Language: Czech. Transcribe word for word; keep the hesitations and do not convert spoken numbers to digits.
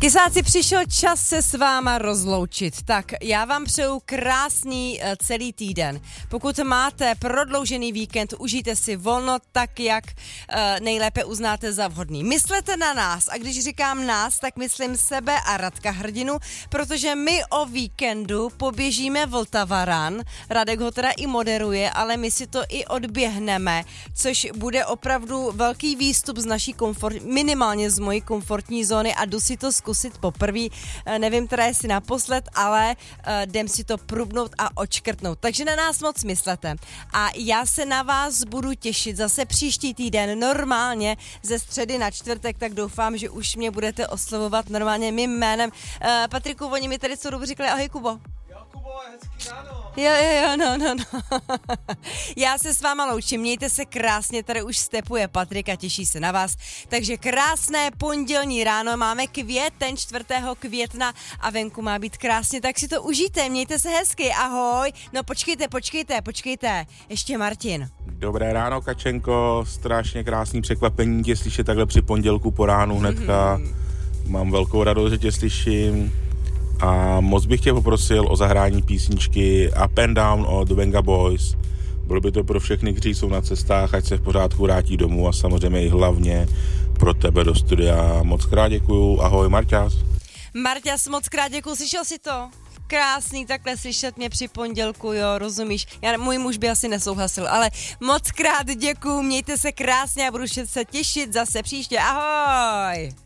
Pisáci, přišel čas se s váma rozloučit. Tak já vám přeju krásný uh, celý týden. Pokud máte prodloužený víkend, užijte si volno tak, jak uh, nejlépe uznáte za vhodný. Myslete na nás, a když říkám nás, tak myslím sebe a Radka Hrdinu, protože my o víkendu poběžíme Vltava-run. Radek ho teda i moderuje, ale my si to i odběhneme, což bude opravdu velký výstup z naší komfort, minimálně z mojí komfortní zóny a jdu si to zkusit poprvé. Nevím teda jestli naposled, ale uh, jdem si to prubnout a očkrtnout. Takže na nás moc myslete. A já se na vás budu těšit zase příští týden normálně ze středy na čtvrtek, tak doufám, že už mě budete oslovovat normálně mým jménem. Uh, Patriku, oni mi tady co dobu říkali, ahoj Kubo. Jo, Kubo, hezký ráno. Jo, jo, jo, no, no, no. Já se s váma loučím, mějte se krásně, tady už stepuje Patrik a těší se na vás. Takže krásné pondělní ráno, máme květen, čtvrtého května a venku má být krásně, tak si to užijte, mějte se hezky, ahoj. No počkejte, počkejte, počkejte, ještě Martin. Dobré ráno, Kačenko, strašně krásný překvapení tě slyšet takhle při pondělku po ránu hnedka. Mm-hmm. Mám velkou radost, že tě slyším. A moc bych tě poprosil o zahrání písničky Up and Down od Venga Boys. Bylo by to pro všechny, kteří jsou na cestách, ať se v pořádku vrátí domů a samozřejmě i hlavně pro tebe do studia. Moc krát děkuju, ahoj Marťas. Marťas, moc krát děkuju, slyšel jsi to? Krásný takhle slyšet mě při pondělku, jo, rozumíš? Já, můj muž by asi nesouhlasil, ale moc krát děkuju, mějte se krásně a budu se těšit zase příště, ahoj!